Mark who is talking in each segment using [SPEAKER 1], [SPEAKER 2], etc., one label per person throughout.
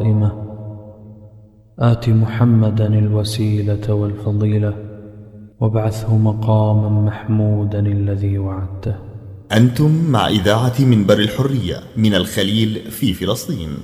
[SPEAKER 1] قائمة آت محمدا الوسيلة والفضيلة وابعثه مقاما محمودا الذي وعدته.
[SPEAKER 2] أنتم مع إذاعة منبر الحرية من الخليل في فلسطين.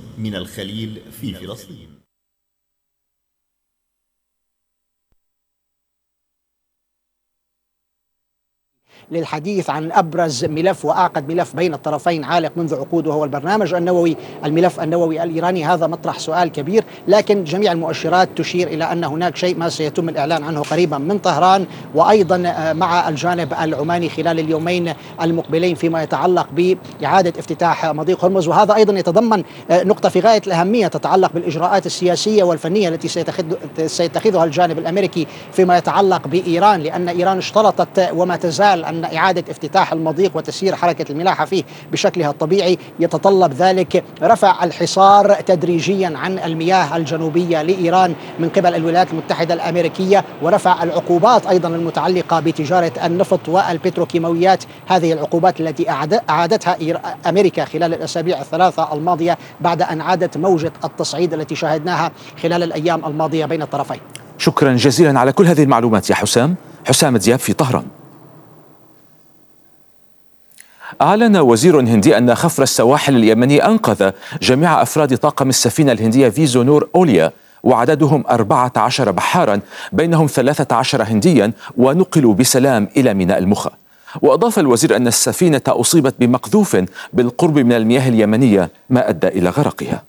[SPEAKER 3] للحديث عن أبرز ملف وأعقد ملف بين الطرفين عالق منذ عقود، وهو البرنامج النووي، الملف النووي الإيراني. هذا مطرح سؤال كبير، لكن جميع المؤشرات تشير إلى أن هناك شيء ما سيتم الإعلان عنه قريبا من طهران، وأيضا مع الجانب العماني خلال اليومين المقبلين فيما يتعلق بإعادة افتتاح مضيق هرمز. وهذا أيضا يتضمن نقطة في غاية الأهمية تتعلق بالإجراءات السياسية والفنية التي سيتخذها الجانب الأمريكي فيما يتعلق بإيران، لأن إيران اشترطت وما تزال أن إعادة افتتاح المضيق وتسيير حركة الملاحة فيه بشكلها الطبيعي يتطلب ذلك رفع الحصار تدريجيا عن المياه الجنوبية لإيران من قبل الولايات المتحدة الأمريكية، ورفع العقوبات أيضا المتعلقة بتجارة النفط والبتروكيماويات. هذه العقوبات التي أعادتها أمريكا خلال الأسابيع الثلاثة الماضية بعد أن عادت موجة التصعيد التي شاهدناها خلال الأيام الماضية بين الطرفين.
[SPEAKER 4] شكرا جزيلا على كل هذه المعلومات يا حسام دياب في طهران. أعلن وزير هندي أن خفر السواحل اليمني أنقذ جميع أفراد طاقم السفينة الهندية فيزو نور أوليا، وعددهم 14 بحارا بينهم 13 هنديا، ونقلوا بسلام إلى ميناء المخا. وأضاف الوزير أن السفينة أصيبت بمقذوف بالقرب من المياه اليمنية ما أدى إلى غرقها.